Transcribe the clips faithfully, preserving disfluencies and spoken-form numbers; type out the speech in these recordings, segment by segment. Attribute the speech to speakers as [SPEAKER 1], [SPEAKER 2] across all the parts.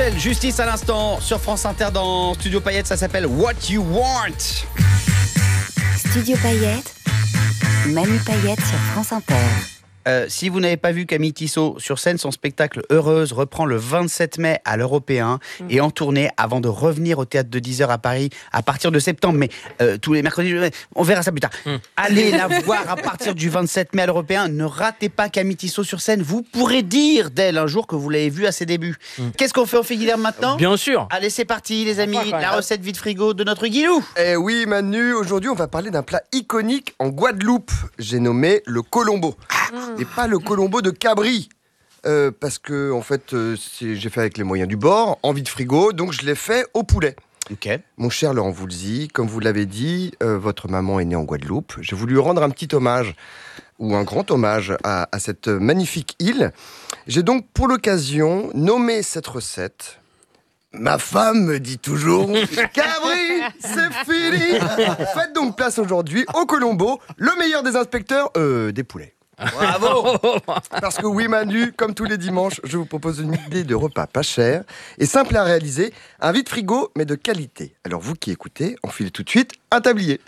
[SPEAKER 1] Justice à l'instant sur France Inter dans Studio Payette, ça s'appelle What You Want.
[SPEAKER 2] Studio Payette, Manu Payette sur France Inter.
[SPEAKER 1] Euh, si vous n'avez pas vu Camille Tissot sur scène, son spectacle Heureuse reprend le vingt-sept mai à l'Européen mmh. et en tournée avant de revenir au Théâtre de dix heures à Paris à partir de septembre. Mais euh, tous les mercredis, on verra ça plus tard. Mmh. Allez la voir à partir du vingt-sept mai à l'Européen. Ne ratez pas Camille Tissot sur scène. Vous pourrez dire d'elle un jour que vous l'avez vue à ses débuts. Mmh. Qu'est-ce qu'on fait au fait Guilherme maintenant ?
[SPEAKER 3] Bien sûr.
[SPEAKER 1] Allez, c'est parti les amis. La recette vide frigo de notre Guilou.
[SPEAKER 4] Eh oui Manu, aujourd'hui on va parler d'un plat iconique en Guadeloupe. J'ai nommé le colombo. Et pas le colombo de Cabri. Euh, parce que, en fait, euh, j'ai fait avec les moyens du bord, en vide frigo, donc je l'ai fait au poulet.
[SPEAKER 1] Okay.
[SPEAKER 4] Mon cher Laurent Voulzy, comme vous l'avez dit, euh, votre maman est née en Guadeloupe. J'ai voulu rendre un petit hommage, ou un grand hommage, à, à cette magnifique île. J'ai donc, pour l'occasion, nommé cette recette. Ma femme me dit toujours « Cabri, c'est fini !» Faites donc place aujourd'hui au colombo, le meilleur des inspecteurs, euh, des poulets.
[SPEAKER 1] Bravo.
[SPEAKER 4] Parce que oui Manu, comme tous les dimanches, je vous propose une idée de repas pas cher et simple à réaliser, un vide frigo mais de qualité. Alors vous qui écoutez, enfilez tout de suite un tablier.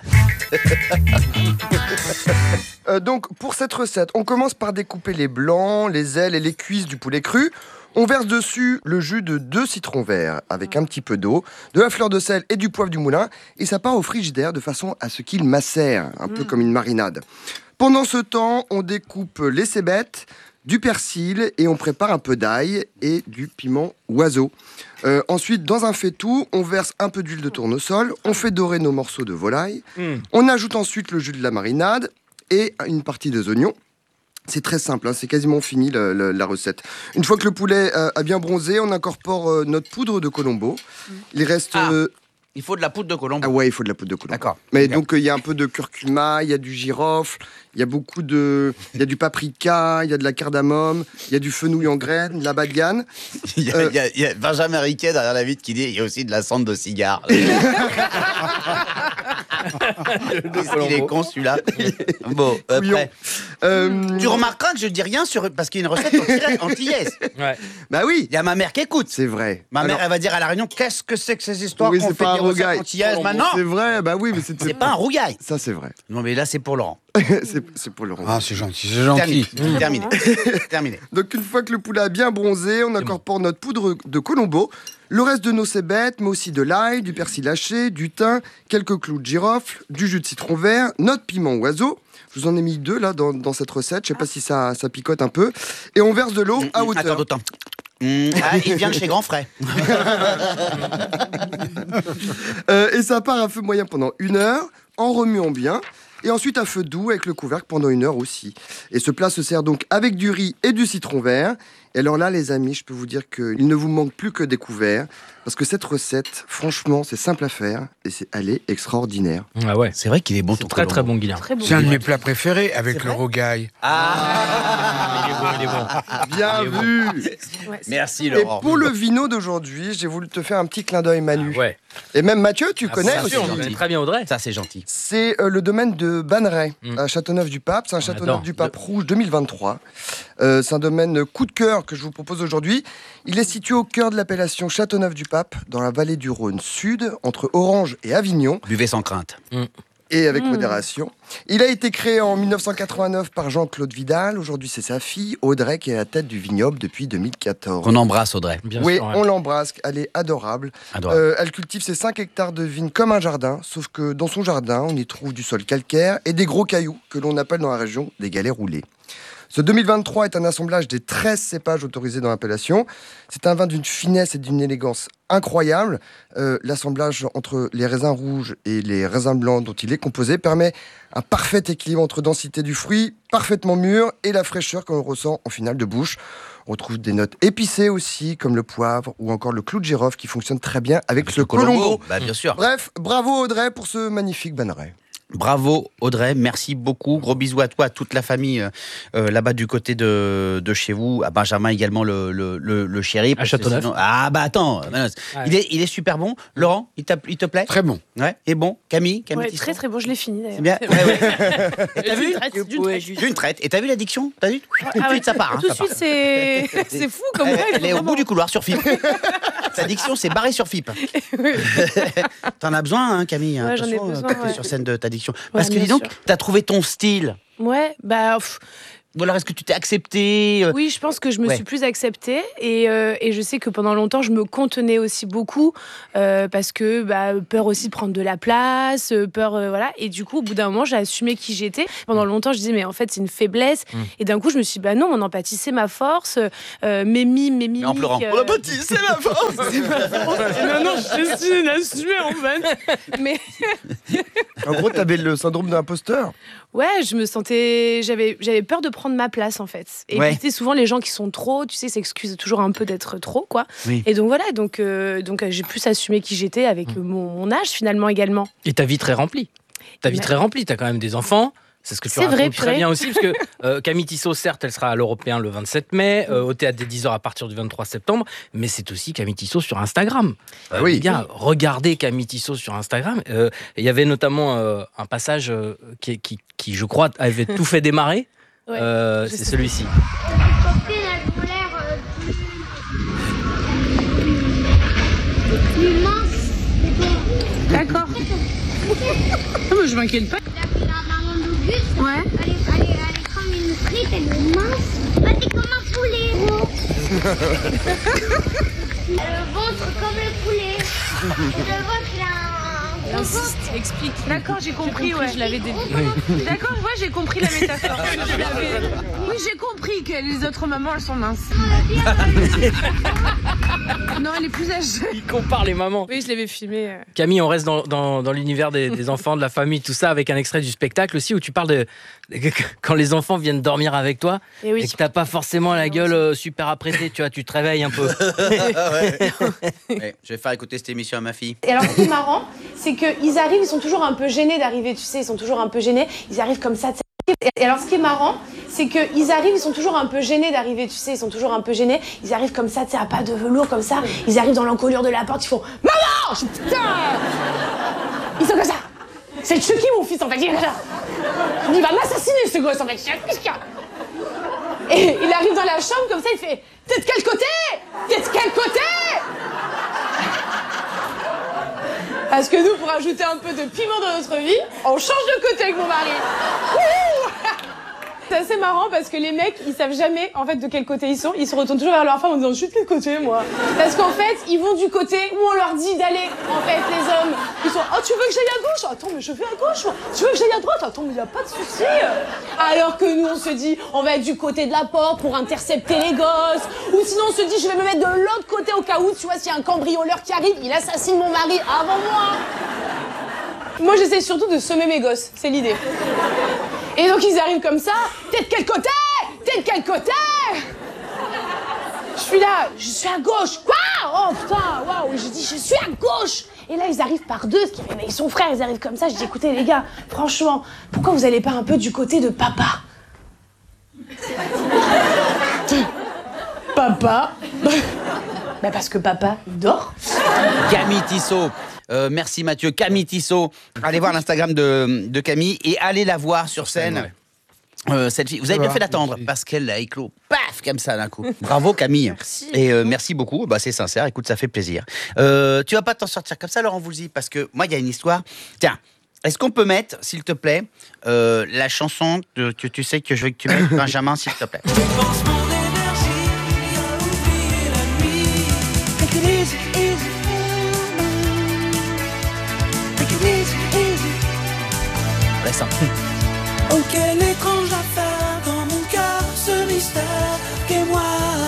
[SPEAKER 4] euh, donc pour cette recette, on commence par découper les blancs, les ailes et les cuisses du poulet cru. On verse dessus le jus de deux citrons verts avec un petit peu d'eau, de la fleur de sel et du poivre du moulin et ça part au frigidaire de façon à ce qu'il macère, un mmh. peu comme une marinade. Pendant ce temps, on découpe les cébettes, du persil et on prépare un peu d'ail et du piment oiseau. Euh, ensuite, dans un faitout, on verse un peu d'huile de tournesol, on fait dorer nos morceaux de volaille, mmh. on ajoute ensuite le jus de la marinade et une partie des oignons. C'est très simple, hein, c'est quasiment fini la, la, la recette. Une fois que le poulet euh, a bien bronzé, on incorpore euh, notre poudre de colombo. Mmh. Il reste...
[SPEAKER 1] Ah.
[SPEAKER 4] Euh,
[SPEAKER 1] Il faut de la poudre de colombo.
[SPEAKER 4] Ah ouais, il faut de la poudre de colombo.
[SPEAKER 1] D'accord.
[SPEAKER 4] Mais
[SPEAKER 1] okay.
[SPEAKER 4] donc il euh, y a un peu de curcuma, il y a du girofle, il y a beaucoup de, il y a du paprika, il y a de la cardamome, il y a du fenouil en graines, de la badiane.
[SPEAKER 1] Il y, euh... y, y a Benjamin Riquet derrière la vitre qui dit il y a aussi de la cendre de cigare. Il est con celui-là. Bon, après. Euh... Tu remarqueras que je dis rien sur parce qu'il y a une recette antillaise. Ouais. Bah oui, il y a ma mère qui écoute.
[SPEAKER 4] C'est vrai.
[SPEAKER 1] Ma
[SPEAKER 4] Alors...
[SPEAKER 1] mère, elle va dire à la réunion qu'est-ce que c'est que ces histoires
[SPEAKER 4] oui,
[SPEAKER 1] qu'on fait des recettes antillaises maintenant.
[SPEAKER 4] C'est vrai, bah oui, mais c'est,
[SPEAKER 1] c'est pas un rougail.
[SPEAKER 4] Ça c'est vrai.
[SPEAKER 1] Non mais là c'est pour Laurent.
[SPEAKER 4] c'est, c'est pour Laurent.
[SPEAKER 5] Ah c'est gentil, c'est gentil.
[SPEAKER 1] Terminé. Terminé. Terminé.
[SPEAKER 4] Donc une fois que le poulet a bien bronzé, on incorpore notre poudre de colombo, le reste de nos cébettes, mais aussi de l'ail, du persil haché, du thym, quelques clous de girofle, du jus de citron vert, notre piment oiseau. Je vous en ai mis deux là dans, dans cette recette. Je sais pas si ça, ça picote un peu. Et on verse de l'eau mmh, à hauteur.
[SPEAKER 1] Attends, attends. Mmh, ah, il vient de chez Grand Frais.
[SPEAKER 4] euh, et ça part à feu moyen pendant une heure, en remuant bien. Et ensuite à feu doux avec le couvercle pendant une heure aussi. Et ce plat se sert donc avec du riz et du citron vert. Et alors là, les amis, je peux vous dire qu'il ne vous manque plus que des couverts. Parce que cette recette, franchement, c'est simple à faire. Et c'est, elle est extraordinaire.
[SPEAKER 3] Ah ouais.
[SPEAKER 1] C'est vrai qu'il est bon,
[SPEAKER 3] c'est
[SPEAKER 1] ton
[SPEAKER 3] très
[SPEAKER 1] colombo.
[SPEAKER 3] très bon, Guillaume.
[SPEAKER 5] Bon. C'est un de mes plats préférés avec le rogaille.
[SPEAKER 3] Ah, il est bon, il est bon.
[SPEAKER 4] Bien
[SPEAKER 3] il est
[SPEAKER 4] vu.
[SPEAKER 3] Bon.
[SPEAKER 1] Ouais, merci Laurent.
[SPEAKER 4] Et pour le vino d'aujourd'hui, j'ai voulu te faire un petit clin d'œil, Manu.
[SPEAKER 3] Ah, ouais.
[SPEAKER 4] Et même Mathieu, tu
[SPEAKER 3] ah,
[SPEAKER 4] connais
[SPEAKER 3] aussi.
[SPEAKER 4] aussi.
[SPEAKER 3] On connaît très bien Audrey.
[SPEAKER 1] Ça, c'est gentil.
[SPEAKER 4] C'est euh, le domaine de Banneret,
[SPEAKER 3] mm.
[SPEAKER 4] à Châteauneuf-du-Pape. C'est un Châteauneuf-du-Pape rouge deux mille vingt-trois. Euh, c'est un domaine coup de cœur que je vous propose aujourd'hui. Il est situé au cœur de l'appellation Châteauneuf-du-Pape, dans la vallée du Rhône Sud, entre Orange et Avignon.
[SPEAKER 1] Buvez sans crainte.
[SPEAKER 3] Mm.
[SPEAKER 4] Et avec mmh. modération. Il a été créé en dix-neuf cent quatre-vingt-neuf par Jean-Claude Vidal. Aujourd'hui, c'est sa fille, Audrey, qui est à la tête du vignoble depuis deux mille quatorze.
[SPEAKER 1] On embrasse Audrey.
[SPEAKER 4] Bien oui, sûr, ouais. on l'embrasse. Elle est adorable. adorable. Euh, elle cultive ses cinq hectares de vignes comme un jardin, sauf que dans son jardin, on y trouve du sol calcaire et des gros cailloux que l'on appelle dans la région des galets roulés. Ce deux mille vingt-trois est un assemblage des treize cépages autorisés dans l'appellation. C'est un vin d'une finesse et d'une élégance incroyable. Euh, l'assemblage entre les raisins rouges et les raisins blancs dont il est composé permet un parfait équilibre entre densité du fruit, parfaitement mûr, et la fraîcheur que l'on ressent en finale de bouche. On retrouve des notes épicées aussi, comme le poivre ou encore le clou de girofle qui fonctionne très bien avec, avec ce colombo. colombo.
[SPEAKER 1] Bah, bien sûr.
[SPEAKER 4] Bref, bravo Audrey pour ce magnifique Banneret.
[SPEAKER 1] Bravo Audrey, merci beaucoup. Gros bisous à toi, à toute la famille euh, euh, là-bas du côté de, de chez vous, à Benjamin également le, le, le, le chéri.
[SPEAKER 3] À Châteauneuf.
[SPEAKER 1] Sinon... Ah bah attends, ouais. il, est, il est super bon. Laurent, il, il te plaît?
[SPEAKER 5] Très bon.
[SPEAKER 1] Ouais, et bon. Camille, Camille
[SPEAKER 6] Ouais,
[SPEAKER 1] Tisson
[SPEAKER 6] très très bon, je l'ai fini d'ailleurs.
[SPEAKER 1] C'est bien.
[SPEAKER 6] C'est
[SPEAKER 1] Ouais,
[SPEAKER 6] vrai.
[SPEAKER 1] ouais. Et t'as vu?
[SPEAKER 6] D'une traite, d'une traite.
[SPEAKER 1] D'une traite. Et t'as vu l'addiction? T'as vu? Tout de
[SPEAKER 6] Ah ouais.
[SPEAKER 1] suite ça part. hein,
[SPEAKER 6] Tout de
[SPEAKER 1] ça part.
[SPEAKER 6] suite, c'est c'est fou comme
[SPEAKER 1] Elle,
[SPEAKER 6] règle,
[SPEAKER 1] elle est au
[SPEAKER 6] vraiment.
[SPEAKER 1] bout du couloir sur F I P. Sa diction, c'est barré sur F I P. T'en as besoin, hein, Camille.
[SPEAKER 6] Ouais, j'en ai
[SPEAKER 1] Attention,
[SPEAKER 6] besoin,
[SPEAKER 1] quand t'es
[SPEAKER 6] ouais.
[SPEAKER 1] sur scène de ta diction. Parce que
[SPEAKER 6] bien
[SPEAKER 1] dis donc,
[SPEAKER 6] sûr.
[SPEAKER 1] t'as trouvé ton style.
[SPEAKER 6] Ouais, bah. pff,
[SPEAKER 1] Ou alors est-ce que tu t'es accepté?
[SPEAKER 6] Oui, je pense que je me
[SPEAKER 1] Ouais.
[SPEAKER 6] suis plus acceptée et, euh, et je sais que pendant longtemps, je me contenais aussi beaucoup euh, parce que bah, peur aussi de prendre de la place, euh, peur, euh, voilà. Et du coup, au bout d'un moment, j'ai assumé qui j'étais. Pendant longtemps, je disais, mais en fait, c'est une faiblesse.
[SPEAKER 1] Mm.
[SPEAKER 6] Et d'un coup, je me suis dit, bah non, mon empathie, c'est ma force. Euh, mes mimes, mes mimiques.
[SPEAKER 1] Mais en pleurant.
[SPEAKER 6] euh,
[SPEAKER 1] On a pas dit, c'est la force.
[SPEAKER 6] non, non, je suis une assumée en fait. Mais
[SPEAKER 4] En gros, t'avais le syndrome de l'imposteur.
[SPEAKER 6] ouais, je me sentais. J'avais, j'avais peur de prendre ma place en fait. Et
[SPEAKER 1] Ouais.
[SPEAKER 6] puis, tu sais, souvent, les gens qui sont trop, tu sais, s'excusent toujours un peu d'être trop, quoi.
[SPEAKER 1] Oui.
[SPEAKER 6] Et donc voilà, donc, euh, donc euh, j'ai plus assumé qui j'étais avec euh, mon, mon âge finalement également.
[SPEAKER 3] Et ta vie très remplie. Ta vie
[SPEAKER 6] Mais-
[SPEAKER 3] très remplie. T'as quand même des enfants. C'est ce que tu
[SPEAKER 6] C'est
[SPEAKER 3] racontes
[SPEAKER 6] vrai,
[SPEAKER 3] très
[SPEAKER 6] purée.
[SPEAKER 3] bien aussi, parce que euh, Camille Tissot, certes, elle sera à l'Européen le vingt-sept mai, euh, au Théâtre des dix heures à partir du vingt-trois septembre, mais c'est aussi Camille Tissot sur Instagram.
[SPEAKER 4] Ah oui.
[SPEAKER 3] Les gars, regardez Camille Tissot sur Instagram. Euh, Il y avait notamment euh, un passage euh, qui, qui, qui, je crois, avait tout fait démarrer.
[SPEAKER 6] Ouais,
[SPEAKER 3] Euh,
[SPEAKER 6] je
[SPEAKER 3] c'est
[SPEAKER 6] sais.
[SPEAKER 3] celui-ci.
[SPEAKER 7] copines, elles ont l'air euh, plus... plus minces.
[SPEAKER 6] D'accord. Non, mais je m'inquiète pas.
[SPEAKER 7] La, la maman d'Auguste, ouais. elle, est, elle, est, elle est comme une frite, elle est mince. Bah, t'es comme un poulet. Le ventre comme le poulet. Et le ventre, il a un...
[SPEAKER 6] Insiste, explique. D'accord, j'ai compris, ouais. Je l'avais début. D'accord, ouais, j'ai compris la métaphore. Je l'avais- Oui, j'ai compris que les autres mamans, elles sont minces. Non, elle est plus âgée.
[SPEAKER 3] Il compare les mamans.
[SPEAKER 6] Oui, je l'avais filmé. euh.
[SPEAKER 3] Camille, on reste dans, dans, dans l'univers des, des enfants, de la famille, tout ça, avec un extrait du spectacle aussi où tu parles de, de- quand les enfants viennent dormir avec toi
[SPEAKER 6] Et
[SPEAKER 3] et
[SPEAKER 6] oui.
[SPEAKER 3] que t'as pas forcément la gueule euh, super apprêtée, tu vois, tu te réveilles un peu.
[SPEAKER 1] Ouais, je vais faire écouter cette émission à ma fille.
[SPEAKER 6] Et alors, ce qui est marrant, c'est qu'ils arrivent, ils sont toujours un peu gênés d'arriver, tu sais, ils sont toujours un peu gênés. Ils arrivent comme ça, tu sais. Et alors, ce qui est marrant, c'est qu'ils arrivent, ils sont toujours un peu gênés d'arriver, tu sais, ils sont toujours un peu gênés. Ils arrivent comme ça, tu sais, à pas de velours, comme ça. Ils arrivent dans l'encolure de la porte, ils font « Maman !» Je dis, putain. Ils sont comme ça. C'est Chucky, mon fils, en fait. Il est comme ça. Je dis, il va m'assassiner, ce gosse, en fait. Qu'est-ce qu'il y a ? Et il arrive dans la chambre, comme ça, il fait « T'es de quel côté ? T'es de quel côté ?» Parce que nous, pour ajouter un peu de piment dans notre vie, on change de côté avec mon mari. Wouhou. C'est assez marrant parce que les mecs, ils savent jamais en fait de quel côté ils sont. Ils se retournent toujours vers leur femme en disant je suis de quel côté moi. Parce qu'en fait, ils vont du côté où on leur dit d'aller. En fait, les hommes, ils sont oh tu veux que j'aille à gauche? Attends mais je vais à gauche. Moi. Tu veux que j'aille à droite? Attends mais y a pas de souci. Alors que nous, on se dit on va être du côté de la porte pour intercepter les gosses. Ou sinon on se dit je vais me mettre de l'autre côté au cas où tu vois s'il y a un cambrioleur qui arrive, il assassine mon mari avant moi. Moi, j'essaie surtout de semer mes gosses, c'est l'idée. Et donc, ils arrivent comme ça. T'es de quel côté? T'es de quel côté? Je suis là, je suis à gauche. Quoi? Oh putain, waouh. Je dis, je suis à gauche. Et là, ils arrivent par deux, ce qui réveille son frère. Ils arrivent comme ça. Je dis, écoutez, les gars, franchement, pourquoi vous allez pas un peu du côté de papa? Papa? Bah, parce que papa, il dort.
[SPEAKER 1] Camille Tissot. Euh, merci Mathieu. Camille Tissot. Allez voir l'Instagram de, de Camille et allez la voir sur scène.
[SPEAKER 3] ouais.
[SPEAKER 1] Euh, cette fille. Vous avez bien fait d'attendre parce qu'elle a éclos, paf, comme ça d'un coup. Bravo Camille.
[SPEAKER 6] Merci.
[SPEAKER 1] Et euh, merci beaucoup. Bah, c'est sincère. Écoute, ça fait plaisir. Euh, tu vas pas t'en sortir comme ça, Laurent Voulzy, parce que moi, il y a une histoire. Tiens. Est-ce qu'on peut mettre, s'il te plaît, euh, la chanson de- que tu sais que je veux que tu mettes, Benjamin, s'il te plaît. Laisse un peu.
[SPEAKER 8] Oh, quelle étrange affaire dans mon cœur, ce mystère qu'est moi.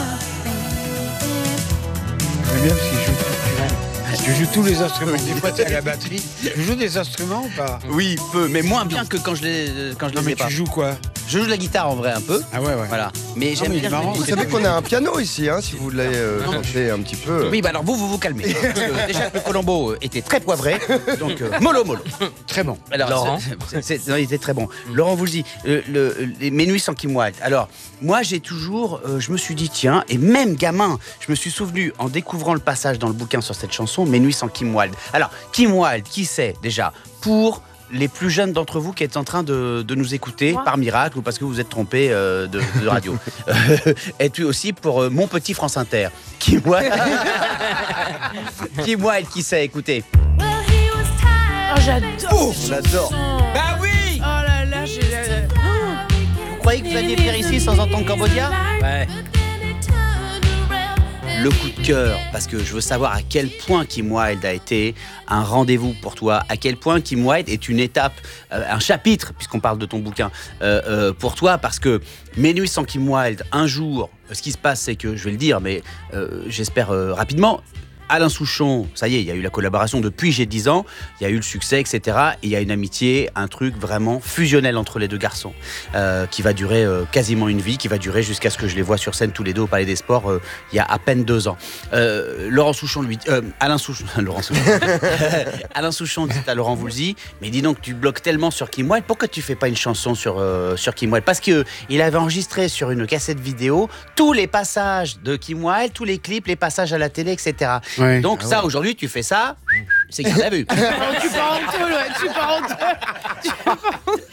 [SPEAKER 5] J'aime bien parce qu'il joue. Tu joues tous les instruments. Des fois, t'es à la batterie. Tu joues des instruments ou pas?
[SPEAKER 1] Oui, peu, mais moins bien que quand je les, quand je
[SPEAKER 5] Non,
[SPEAKER 1] les
[SPEAKER 5] mais
[SPEAKER 1] ai pas.
[SPEAKER 5] tu joues quoi?
[SPEAKER 1] Je joue de la guitare en vrai un peu.
[SPEAKER 5] Ah ouais, ouais.
[SPEAKER 1] Voilà. Mais
[SPEAKER 5] Non,
[SPEAKER 1] j'aime
[SPEAKER 5] mais il
[SPEAKER 1] bien.
[SPEAKER 5] est marrant.
[SPEAKER 4] Vous savez qu'on a un piano ici, hein, si vous voulez euh, chanter un petit peu.
[SPEAKER 1] Oui, bah alors vous, vous vous calmez. Parce que déjà que le Colombo euh, était très poivré, donc euh, mollo mollo.
[SPEAKER 5] Très bon.
[SPEAKER 1] Alors,
[SPEAKER 3] Laurent
[SPEAKER 1] c'est- c'est- c'est- non, il était très bon. Laurent Voulzy, le, le, les Mes nuits sans Kim Wilde. Alors, moi, j'ai toujours, euh, je me suis dit, tiens, et même gamin, je me suis souvenu, en découvrant le passage dans le bouquin sur cette chanson, Mes nuits sans Kim Wilde. Alors, Kim Wilde, qui c'est déjà pour les plus jeunes d'entre vous qui êtes en train de, de nous écouter
[SPEAKER 6] Moi
[SPEAKER 1] par miracle ou parce que vous êtes trompés euh, de, de radio. Euh, et puis aussi pour euh, mon petit France Inter. Kim Wilde. Kim Wilde, qui c'est, écoutez.
[SPEAKER 6] Oh, j'adore.
[SPEAKER 1] On l'adore.
[SPEAKER 3] Bah oui.
[SPEAKER 6] Oh là là, j'ai la-
[SPEAKER 1] Vous croyez que vous alliez faire ici sans entendre Cambodia?
[SPEAKER 3] Ouais.
[SPEAKER 1] Le coup de cœur, parce que je veux savoir à quel point Kim Wilde a été un rendez-vous pour toi, à quel point Kim Wilde est une étape, euh, un chapitre, puisqu'on parle de ton bouquin, euh, euh, pour toi, parce que Mes nuits sans Kim Wilde, un jour, ce qui se passe, c'est que, je vais le dire, mais euh, j'espère euh, rapidement, Alain Souchon, ça y est, il y a eu la collaboration depuis j'ai dix ans, il y a eu le succès, et cetera. Et il y a une amitié, un truc vraiment fusionnel entre les deux garçons, euh, qui va durer euh, quasiment une vie, qui va durer jusqu'à ce que je les vois sur scène tous les deux au Palais des Sports euh, il y a à peine deux ans. Euh, Laurent Souchon, lui, euh, Alain Souchon, Laurent Souchon, Alain Souchon dit à Laurent Voulzy, mais dis donc, tu bloques tellement sur Kim Wilde, pourquoi tu fais pas une chanson sur, euh, sur Kim Wilde? Parce que il avait enregistré sur une cassette vidéo tous les passages de Kim Wilde, tous les clips, les passages à la télé, et cetera.
[SPEAKER 5] Ouais.
[SPEAKER 1] Donc
[SPEAKER 5] Ah
[SPEAKER 1] ça,
[SPEAKER 5] ouais.
[SPEAKER 1] aujourd'hui, tu fais ça, c'est qu'il l'a vu.
[SPEAKER 6] Oh, tu pars en tôle, ouais, tu pars en tôle.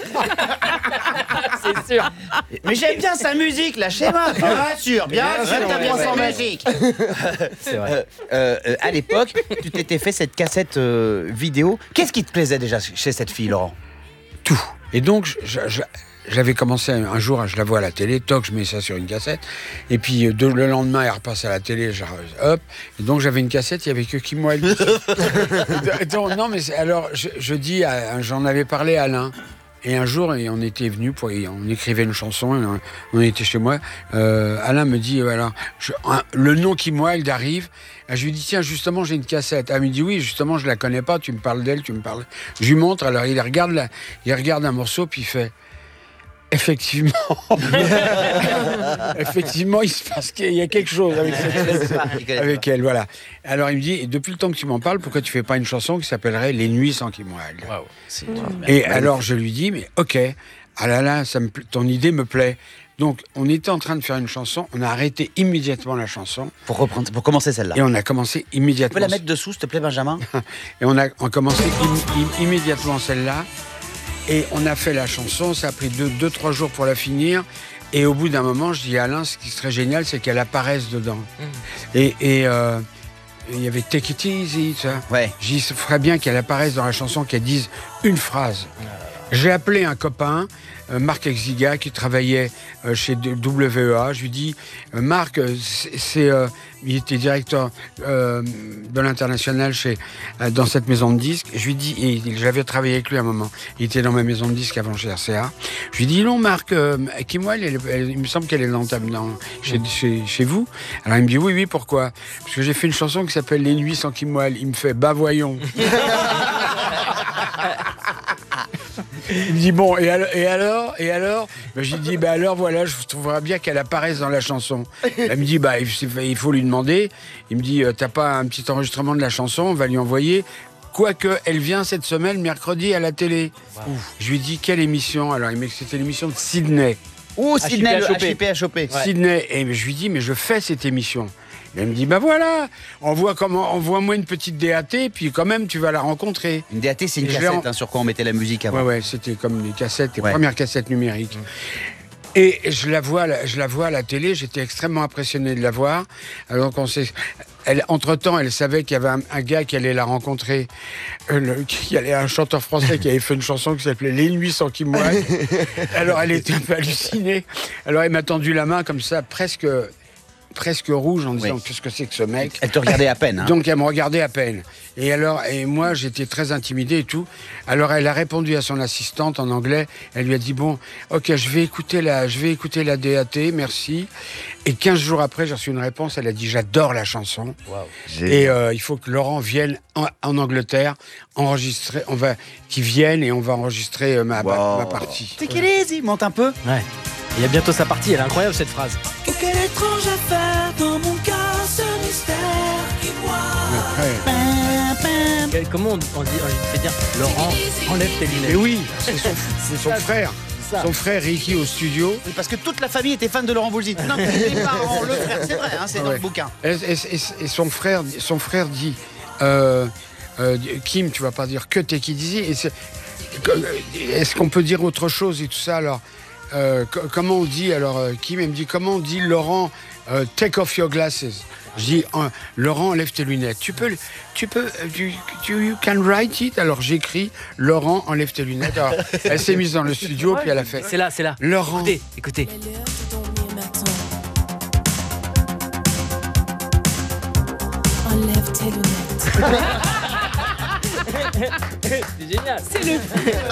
[SPEAKER 3] C'est sûr.
[SPEAKER 1] Mais j'aime bien sa musique, la schéma. Bien sûr, bien,
[SPEAKER 5] Bien
[SPEAKER 1] sûr,
[SPEAKER 5] sûr,
[SPEAKER 1] t'as bien
[SPEAKER 5] ouais,
[SPEAKER 1] sa
[SPEAKER 5] ouais.
[SPEAKER 1] musique.
[SPEAKER 3] C'est vrai.
[SPEAKER 1] Euh, euh, euh, à l'époque, tu t'étais fait cette cassette euh, vidéo. Qu'est-ce qui te plaisait déjà chez cette fille, Laurent?
[SPEAKER 5] Tout. Et donc, je- je- je- j'avais commencé un jour, je la vois à la télé, toc, je mets ça sur une cassette. Et puis euh, de- le lendemain, elle repasse à la télé, je- hop. Et donc j'avais une cassette, il n'y avait que Kim Wilde. Donc, non, mais c'est- alors, je, je dis, à- j'en avais parlé à Alain. Et un jour, et on était venu pour, et on écrivait une chanson, et on, on était chez moi. Euh, Alain me dit, voilà, je- un- le nom Kim Wilde arrive. Et je lui dis, tiens, justement, j'ai une cassette. Ah, il me dit, oui, justement, je la connais pas. Tu me parles d'elle, tu me parles. Je lui montre. Alors, il regarde, la, il regarde un morceau, puis il fait. Effectivement, effectivement, il se passe qu'il y a quelque chose avec cette avec elle, voilà. Alors il me dit, et depuis le temps que tu m'en parles, pourquoi tu fais pas une chanson qui s'appellerait Les Nuits sans Kim Wilde?
[SPEAKER 3] Waouh. C'est
[SPEAKER 5] Et alors je lui dis, mais ok, ah là là, ça me pla- ton idée me plaît. Donc on était en train de faire une chanson, on a arrêté immédiatement la chanson
[SPEAKER 1] Pour, reprendre, pour commencer celle-là.
[SPEAKER 5] et on a commencé
[SPEAKER 1] Tu peux
[SPEAKER 5] immédiatement.
[SPEAKER 1] la mettre dessous, s'il te plaît, Benjamin?
[SPEAKER 5] Et on a, on a commencé im- im- immédiatement celle-là. Et on a fait la chanson. Ça a pris deux, deux, trois jours pour la finir. Et au bout d'un moment, je dis à Alain, ce qui serait génial, c'est qu'elle apparaisse dedans. Et et, euh, il y avait Take It Easy, ça.
[SPEAKER 1] Ouais.
[SPEAKER 5] J'ai dit, ce ferait bien qu'elle apparaisse dans la chanson, qu'elle dise une phrase. J'ai appelé un copain, euh, Marc Exiga, qui travaillait euh, chez W E A. Je lui dis, euh, Marc, euh, c'est, c'est, euh, il était directeur euh, de l'international chez euh, dans cette maison de disques. Je lui dis, et j'avais travaillé avec lui à un moment. Il était dans ma maison de disques avant chez R C A. Je lui dis, non, Marc, euh, Kim Wilde, elle- elle- il me semble qu'elle est dans, ta- dans chez, chez, chez vous. Alors il me dit, oui, oui, pourquoi? Parce que j'ai fait une chanson qui s'appelle Les Nuits sans Kim Wilde. Il me fait, bah voyons. Il me dit bon, et alors Et alors, et alors ben, j'ai dit, ben alors voilà, je trouverais bien qu'elle apparaisse dans la chanson. Elle me dit, bah, il il faut lui demander. Il me dit, euh, t'as pas un petit enregistrement de la chanson, on va lui envoyer. Quoique, elle vient cette semaine, mercredi, à la télé. Je lui dis, quelle émission? Alors, il m'a dit que c'était l'émission de Sydney.
[SPEAKER 1] Ouh, Sydney, le
[SPEAKER 3] H I P.
[SPEAKER 1] H I P H O P.
[SPEAKER 5] Sydney. Et je lui dis, mais je fais cette émission. Et elle me dit, bah voilà, envoie comment, envoie-moi une petite D A T, puis quand même, tu vas la rencontrer.
[SPEAKER 1] Une D A T, c'est une
[SPEAKER 5] Et je l'ai
[SPEAKER 1] cassette
[SPEAKER 5] en-
[SPEAKER 1] hein, sur quoi on mettait la musique avant.
[SPEAKER 5] Ouais, ouais, c'était comme les cassettes, les
[SPEAKER 1] Ouais.
[SPEAKER 5] premières cassettes numériques. Et je la vois, à la- je la vois à la télé, j'étais extrêmement impressionné de la voir. Alors qu'on sait, elle, entre-temps, elle savait qu'il y avait un, un gars qui allait la rencontrer, euh, le- qui allait un chanteur français qui avait fait une chanson qui s'appelait Les Nuits sans Kim Wilde. Alors elle était un peu hallucinée. Alors elle m'a tendu la main comme ça, presque presque rouge en disant
[SPEAKER 1] Oui.
[SPEAKER 5] qu'est-ce que c'est que ce mec.
[SPEAKER 1] Elle te regardait à peine. Hein.
[SPEAKER 5] Donc elle me regardait à peine. Et alors, et moi j'étais très intimidé et tout. Alors elle a répondu à son assistante en anglais. Elle lui a dit bon, ok, je vais écouter la, je vais écouter la D A T, merci. Et quinze jours après, j'ai reçu une réponse. Elle a dit j'adore la chanson.
[SPEAKER 1] Wow.
[SPEAKER 5] Et euh, il faut que Laurent vienne en, en Angleterre enregistrer. On va, qu'il vienne et on va enregistrer euh, ma,
[SPEAKER 4] Wow.
[SPEAKER 5] ma, ma partie.
[SPEAKER 1] Take it easy, monte un peu.
[SPEAKER 3] Ouais. Il y a bientôt sa partie, elle est incroyable cette phrase.
[SPEAKER 8] Oh, quelle étrange affaire dans mon cœur, ce mystère qui moi.
[SPEAKER 5] Après,
[SPEAKER 3] Quel- Comment on, on dit, on fait dire Laurent, enlève tes lunettes.
[SPEAKER 5] mais oui, c'est son, c'est son
[SPEAKER 3] ça,
[SPEAKER 5] frère.
[SPEAKER 3] c'est ça.
[SPEAKER 5] Son frère Ricky au studio.
[SPEAKER 1] Oui, parce que toute la famille était fan de Laurent Voulzy. Non, mais les parents, le frère, c'est vrai, hein, c'est dans
[SPEAKER 5] Ouais.
[SPEAKER 1] le bouquin.
[SPEAKER 5] Et, et- et- et son frère, son frère dit euh, euh, Kim, tu vas pas dire que t'es qui disait. Et c'est- Est-ce qu'on peut dire autre chose et tout ça alors euh, co- comment on dit alors euh, Kim elle me dit comment on dit Laurent euh, take off your glasses. Je dis euh, Laurent enlève tes lunettes. Tu peux tu peux euh, tu, tu you can write it. Alors j'écris Laurent enlève tes lunettes. Alors, elle s'est mise dans le studio puis elle a fait
[SPEAKER 3] C'est là, c'est là.
[SPEAKER 5] Laurent.
[SPEAKER 3] Écoutez, écoutez.
[SPEAKER 8] Elle est l'heure de dormir maintenant. Enlève tes lunettes.
[SPEAKER 3] C'est génial.
[SPEAKER 6] C'est le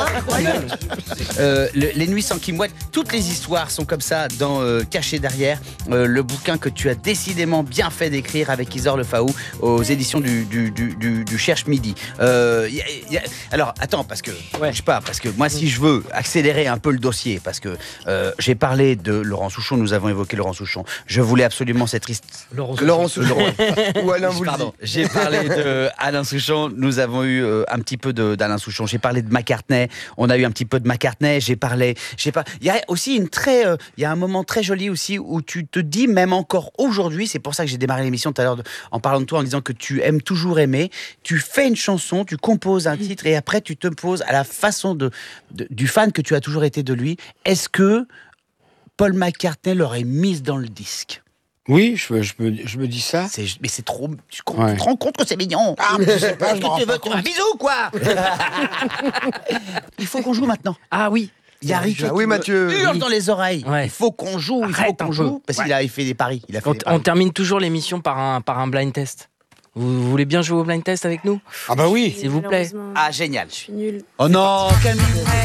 [SPEAKER 1] Euh, le- les nuits sans Kim Wilde, toutes les histoires sont comme ça dans euh, Caché derrière, euh, le bouquin que tu as décidément bien fait d'écrire avec Isor Le Faou aux éditions du, du, du, du- du Cherche Midi. Euh, y a- y a- alors attends, parce que
[SPEAKER 3] Ouais.
[SPEAKER 1] je sais pas, parce que moi si je veux accélérer un peu le dossier, parce que euh, j'ai parlé de Laurent Souchon, nous avons évoqué Laurent Souchon, je voulais absolument cette triste.
[SPEAKER 3] Laurent
[SPEAKER 4] Laurent Souchon ou Alain Voulzy.
[SPEAKER 1] Pardon, j'ai parlé de Alain Souchon. Nous avons eu euh, un petit peu de- d'Alain Souchon. J'ai parlé de McCartney. On a eu un petit peu de McCartney. J'ai parlé. J'ai pas. Il y a aussi une très. euh, Il y a un moment très joli aussi où tu te dis même encore aujourd'hui. C'est pour ça que j'ai démarré l'émission tout à l'heure de- en parlant de toi en disant que tu aimes toujours aimer. Tu fais une chanson, tu composes un titre et après tu te poses à la façon de, de- du fan que tu as toujours été de lui. Est-ce que Paul McCartney l'aurait mise dans le disque?
[SPEAKER 5] Oui, je, me- je, me, je me dis ça.
[SPEAKER 1] C'est, mais c'est trop. Tu, tu
[SPEAKER 5] Ouais.
[SPEAKER 1] te rends compte que c'est mignon. Ah,
[SPEAKER 5] je sais pas, je
[SPEAKER 1] Est-ce
[SPEAKER 5] m'en
[SPEAKER 1] que tu
[SPEAKER 5] rends
[SPEAKER 1] veux
[SPEAKER 5] pas
[SPEAKER 1] qu'on un bisou, quoi? Il faut qu'on joue maintenant.
[SPEAKER 3] Ah oui.
[SPEAKER 1] Il y a Ricky
[SPEAKER 4] Ah oui,
[SPEAKER 1] qui
[SPEAKER 4] Mathieu.
[SPEAKER 1] me hurle
[SPEAKER 3] Oui.
[SPEAKER 1] dans les oreilles.
[SPEAKER 3] Ouais.
[SPEAKER 1] Il faut qu'on joue, il faut
[SPEAKER 3] Arrête
[SPEAKER 1] qu'on
[SPEAKER 3] un
[SPEAKER 1] joue.
[SPEAKER 3] peu.
[SPEAKER 1] Parce
[SPEAKER 3] Ouais.
[SPEAKER 1] qu'il a fait des paris. Il a fait
[SPEAKER 3] On,
[SPEAKER 1] des
[SPEAKER 3] on
[SPEAKER 1] paris.
[SPEAKER 3] termine toujours l'émission par un, par un blind test. Vous, vous voulez bien jouer au blind test avec nous?
[SPEAKER 5] Ah bah oui.
[SPEAKER 3] S'il vous plaît.
[SPEAKER 6] Malheureusement,
[SPEAKER 1] Ah, génial.
[SPEAKER 6] Je suis nulle.
[SPEAKER 1] Oh non, calme.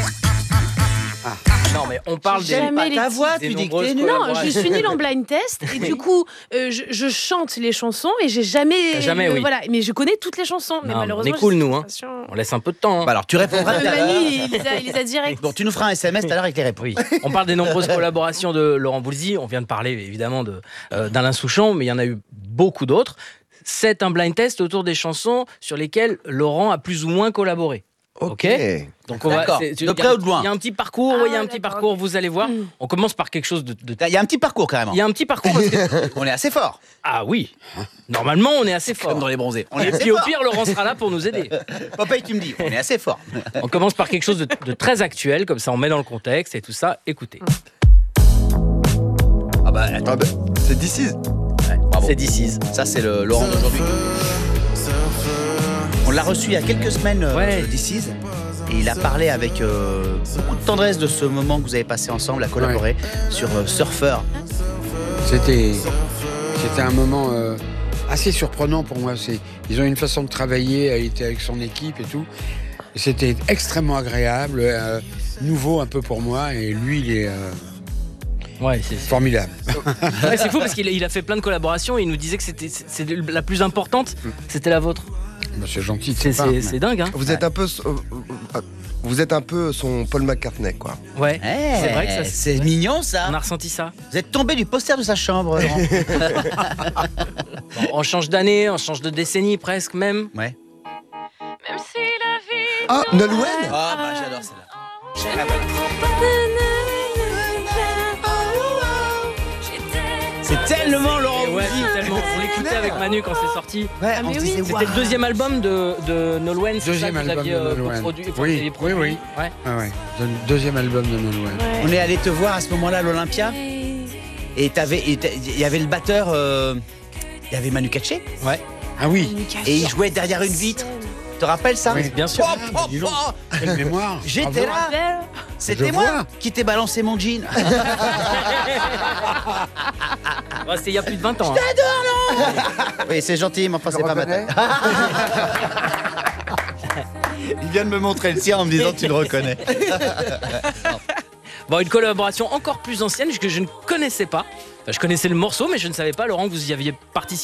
[SPEAKER 3] Non, mais on parle des.
[SPEAKER 6] Jamais
[SPEAKER 1] Pas
[SPEAKER 6] les
[SPEAKER 1] ta
[SPEAKER 6] titres.
[SPEAKER 1] voix,
[SPEAKER 3] Des
[SPEAKER 1] tu dis que
[SPEAKER 3] nombreuses
[SPEAKER 1] t'es nul.
[SPEAKER 6] Non,
[SPEAKER 3] collaborations.
[SPEAKER 6] je suis nulle en blind test et du coup, euh, je, je chante les chansons et j'ai jamais.
[SPEAKER 3] T'as jamais,
[SPEAKER 6] euh,
[SPEAKER 3] oui.
[SPEAKER 6] Voilà, mais je connais toutes les chansons. Mais
[SPEAKER 3] Non,
[SPEAKER 6] malheureusement,
[SPEAKER 3] on est cool,
[SPEAKER 6] j'ai cette
[SPEAKER 3] nous, hein.
[SPEAKER 6] sensation.
[SPEAKER 3] On laisse un peu de temps. hein.
[SPEAKER 1] Bah alors, tu répondras
[SPEAKER 6] Euh,
[SPEAKER 1] tout à l'heure.
[SPEAKER 6] Manu, il les a, il les a direct.
[SPEAKER 1] Bon, tu nous feras un S M S tout à l'heure avec les réponses.
[SPEAKER 3] Oui, on parle des nombreuses collaborations de Laurent Voulzy. On vient de parler évidemment de, euh, d'Alain Souchon, mais il y en a eu beaucoup d'autres. C'est un blind test autour des chansons sur lesquelles Laurent a plus ou moins collaboré.
[SPEAKER 4] Ok.
[SPEAKER 3] Donc on va,
[SPEAKER 1] D'accord.
[SPEAKER 3] c'est-
[SPEAKER 1] De près ou de loin?
[SPEAKER 3] Il y a un petit parcours,
[SPEAKER 6] Ah
[SPEAKER 3] oui, il y a un
[SPEAKER 6] ouais,
[SPEAKER 3] petit
[SPEAKER 6] d'accord,
[SPEAKER 3] parcours,
[SPEAKER 6] ok.
[SPEAKER 3] vous allez voir.
[SPEAKER 6] Mm.
[SPEAKER 3] On commence par quelque chose de. de-
[SPEAKER 1] Il y a un petit parcours carrément.
[SPEAKER 3] Il y a un petit parcours parce que.
[SPEAKER 1] On est assez fort.
[SPEAKER 3] Ah oui, normalement on est assez
[SPEAKER 1] Comme
[SPEAKER 3] fort.
[SPEAKER 1] dans les bronzés. On est
[SPEAKER 3] Et
[SPEAKER 1] assez
[SPEAKER 3] puis au
[SPEAKER 1] fort.
[SPEAKER 3] pire, Laurent sera là pour nous aider.
[SPEAKER 1] Popeye, tu me dis, on est assez fort.
[SPEAKER 3] On commence par quelque chose de, de très actuel, comme ça on met dans le contexte et tout ça. Écoutez,
[SPEAKER 1] Ah bah attends,
[SPEAKER 4] Ah bah, c'est d'ici.
[SPEAKER 1] bravo.
[SPEAKER 3] c'est This Is.
[SPEAKER 1] Ça, c'est le Laurent d'aujourd'hui. On l'a reçu il y a quelques semaines, euh,
[SPEAKER 3] Ouais.
[SPEAKER 1] This Is, et il a parlé avec euh, beaucoup de tendresse de ce moment que vous avez passé ensemble à collaborer sur euh, Surfer.
[SPEAKER 5] C'était, c'était un moment euh, assez surprenant pour moi. C'est, ils ont une façon de travailler, elle était avec son équipe et tout. Et c'était extrêmement agréable, euh, nouveau un peu pour moi, et lui, il est euh,
[SPEAKER 3] Ouais, c'est
[SPEAKER 5] formidable.
[SPEAKER 3] ouais, c'est fou parce qu'il a, il a fait plein de collaborations et il nous disait que c'était c'est, c'est la plus importante, c'était la vôtre.
[SPEAKER 5] Bah, c'est gentil, de
[SPEAKER 3] C'est,
[SPEAKER 5] sa part,
[SPEAKER 3] c'est,
[SPEAKER 5] mais-
[SPEAKER 3] c'est dingue, hein.
[SPEAKER 4] Vous êtes un peu. euh, euh, Vous êtes un peu son Paul McCartney, quoi.
[SPEAKER 3] Ouais,
[SPEAKER 1] Eh,
[SPEAKER 3] c'est vrai que ça.
[SPEAKER 1] c'est mignon ça.
[SPEAKER 3] On a ressenti ça.
[SPEAKER 1] Vous êtes tombé du poster de sa chambre, Laurent.
[SPEAKER 3] Bon, on change d'année, on change de décennie presque même.
[SPEAKER 1] Ouais.
[SPEAKER 6] Même si la vie.
[SPEAKER 4] Ah, Nolwenn.
[SPEAKER 1] Ah bah j'adore celle-là. C'est tellement Laurent
[SPEAKER 3] Et ouais,
[SPEAKER 1] Voulzy.
[SPEAKER 3] c'est tellement. On l'écoutait avec Manu quand c'est sorti.
[SPEAKER 1] Ouais,
[SPEAKER 6] Ah,
[SPEAKER 1] on
[SPEAKER 6] mais
[SPEAKER 1] se
[SPEAKER 6] oui.
[SPEAKER 1] disait,
[SPEAKER 3] C'était
[SPEAKER 1] waouh.
[SPEAKER 3] le deuxième album de, de Nolwenn, c'est
[SPEAKER 5] Deuxième
[SPEAKER 3] ça que vous
[SPEAKER 5] album
[SPEAKER 3] aviez
[SPEAKER 5] de
[SPEAKER 3] euh,
[SPEAKER 5] Nolwenn.
[SPEAKER 3] produit, enfin,
[SPEAKER 5] Oui,
[SPEAKER 3] vous aviez
[SPEAKER 5] oui,
[SPEAKER 3] produit.
[SPEAKER 5] oui.
[SPEAKER 3] Ouais.
[SPEAKER 5] Ah ouais. Deux- Deuxième album de Nolwenn.
[SPEAKER 1] On est allé te voir à ce moment-là à l'Olympia et t'avais, et t'a- il y avait le batteur, euh, il y avait Manu Katché
[SPEAKER 3] Ouais.
[SPEAKER 5] Ah oui.
[SPEAKER 1] et il jouait derrière une vitre. Tu te rappelles ça?
[SPEAKER 5] Oui,
[SPEAKER 3] bien sûr.
[SPEAKER 1] Oh, oh,
[SPEAKER 5] Dis donc.
[SPEAKER 1] oh.
[SPEAKER 5] Quelle mémoire.
[SPEAKER 1] J'étais
[SPEAKER 5] Bravo.
[SPEAKER 1] là. C'était
[SPEAKER 5] Je
[SPEAKER 1] moi
[SPEAKER 5] vois.
[SPEAKER 1] qui t'ai balancé mon jean.
[SPEAKER 3] Ouais, c'était il y a plus de vingt ans.
[SPEAKER 1] Hein. Oui, c'est gentil, mais enfin,
[SPEAKER 4] Tu
[SPEAKER 1] c'est
[SPEAKER 4] le
[SPEAKER 1] pas
[SPEAKER 4] reconnais
[SPEAKER 1] maintenant. Il vient de me montrer le sien en me disant tu le reconnais.
[SPEAKER 3] Bon, une collaboration encore plus ancienne que je ne connaissais pas. Enfin, je connaissais le morceau, mais je ne savais pas, Laurent, que vous y aviez participé.